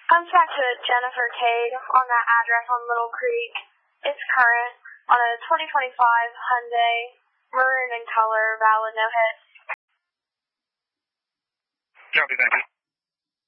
Contact to Jennifer Cade on that address on Little Creek. It's current on a 2025 Hyundai, maroon in color, valid, no hits. Copy, thank you.